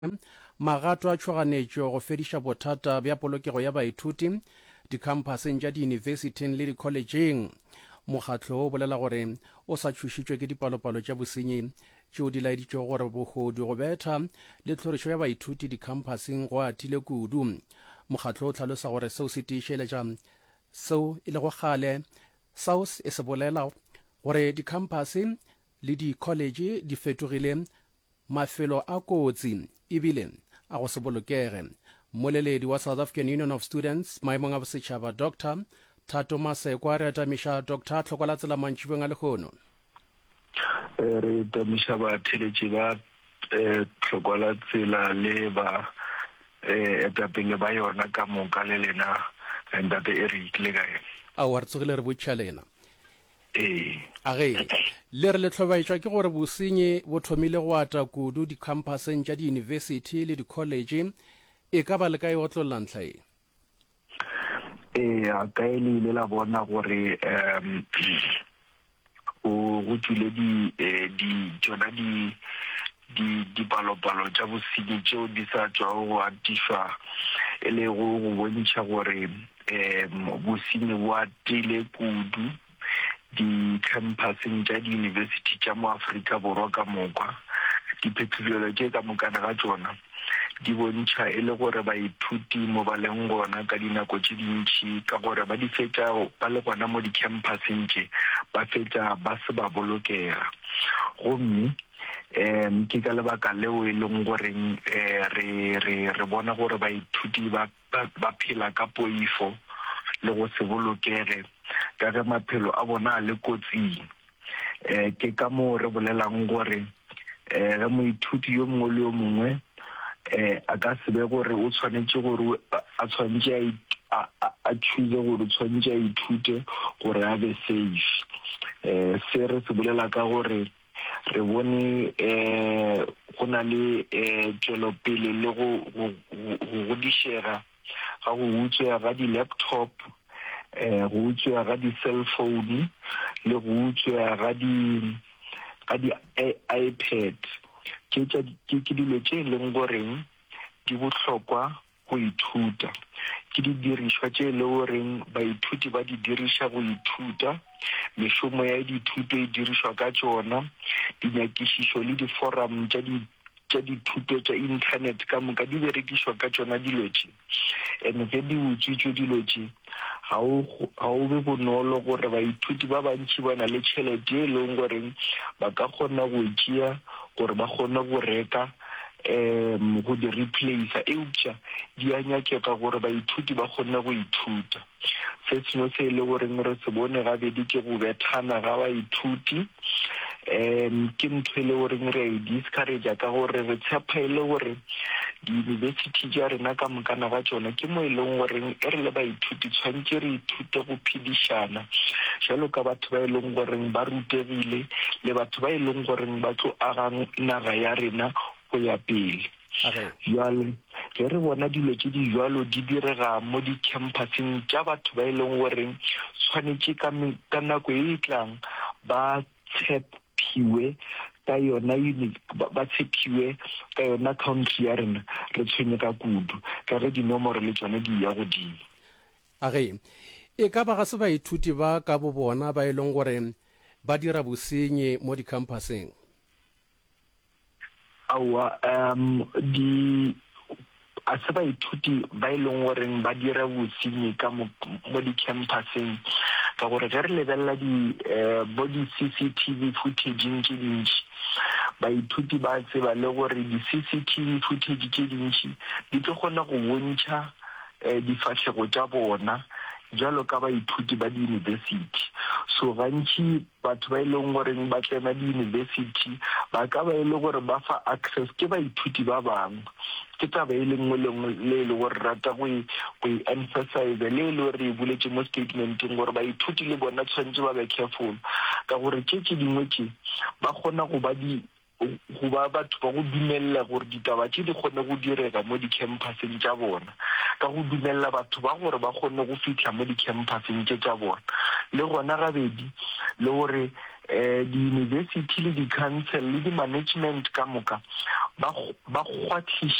magato a tšhoganetšo go fediša bothata bja polokego ya baithuti dikhampaseng tša diyunibesithing le dikholetšeng. Mokgatlo o bolela gore o sa tšhošitšwe ke dipalopalo tša bosenyi tšeo di laeditšego gore bogodu go betha le tlhorišo ya baithuti dikhampaseng go atile kudu. Mokgatlo o tlhalosa gore seo se tiišeletša seo e lego kgale SAUS e se bolela gore dikhampase le dikholetše di fetogile mafelo a kotsi ebile a go se bolokege. Moleledi wa South African Union of Students maemong a bosetšhaba Dr. Thato Masekwa re atamiša Dr. tlhokola tsela mantšhibeng a lekgono. Re atamiša batheletši ba tlhokola tsela le ba etapele ba yona ka moka le lena ntate Eric le kae. Ao re tsogile re botša lena. Age le re le tlhobaetšwa ke gore bosenyi bo thomile go ata kudu dikhampaseng tša diyunibesithi le dikholetše e ka ba le kae go tlolola ntlha e? A ka e le ile la bona gore go tswile tsona dipalopalo tša bosenyi tšeo di sa tšwa go atišwa e le go bontšha gore bosenyi bo atile kudu di-campuseng tša di-university tša mo Afrika Borwa ka moka. Diphetolelo tše ka mokana ga tšona di bontšha e le gore baithuti mo ba leng gona ka dinako tše dintšhi ka gore ba di fetša ba le gona mo di-campuseng tše ba fetša ba se ba bolokega. Gomme ke ka lebaka leo e leng goreng re bona gore baithuti ba phela ka poifo le go se bolokege ka ge maphelo a bona a le kotsing. Ke ka moo re bolelang gore ge moithuti yo mongwe le yo mongwe a ka se be gore o tshwanetse gore a tshwanetse a choose gore o tshwanetse a ithute gore a be safe. Se re se bolela ka gore re bone go na le tšwelopele le go godišega ga go utswega ga di-laptop, go utswega ga di-cell phone le go utswega ga di-iPad. Ke dilo tše e leng goreng di bohlokwa go ithuta, ke di dirišwa tše e le goreng baithuti ba di diriša go ithuta. Mešomo ya dithuto e dirišwa ka tšona, dinyakišišo le di-forum tša dithuto tša internet ka moka di berekišwa ka tšona dilo tše. And ge di utswitšwe dilo tše ga o be bonolo gore baithuti ba bantši ba na le tšhelete e leng goreng ba ka kgona go tšea gore ba kgone go reka go di replace eupša di a nyakega gore baithuti ba kgone go ithuta. Se sengwe se e le goreng re se bone gabedi ke go bethana ga baithuti. Ke ntho e le goreng re a discouragea ka gore re tshepa e le gore di-university tša rena ka mokana ga tšona ke mo e leng goreng e re le baithuti tshwanetse re ithute go phedišana jalo ka batho ba e leng goreng ba rutegile le batho ba e leng goreng ba tlo agang naga ya rena go ya pele. Jwale ge re bona dilo tše di jwalo di direga mo di-campuseng tša batho ba e leng goreng tshwanetse ka nako e tlang ba tshepiwe ka yona ba tshepiwe ka yona country ya rena re tshwenye ka kudu ka ge dinomoro le tsone di ya godimo. E ka ba ga se baithuti ba ka bo bona ba e leng gore ba dira bosenyi mo dikhampaseng? Aowa, a se baithuti ba e leng goreng ba dira bosenyi ka mo di-campuseng ka gore ge re lebelela bo di-CCTV footage tše dintši baithuti ba tseba le gore di-CCTV footage tše dintši di tlo kgona go bontšha difahlego tša bona jalo ka baithuti ba di-university. So gantši batho ba e leng goreng ba tsena di-university ba ka ba e le gore ba fa access ke baithuti ba bangwe. Ke taba e lengwe le e le gore rata go emphasize le e le gore e buletše mo statementeng gore baithuti le bona tshwanetse ba be careful ka gore tše dingwe tše ba kgona go ba go ba batho ba go dumella gore ditaba tse di kgone go direga mo di-campuseng tša bona, ka go dumella batho ba gore ba kgone go fitlha mo di-campuseng tša bona, le gona gabedi le gore di-university le di-council le di-management ka moka ba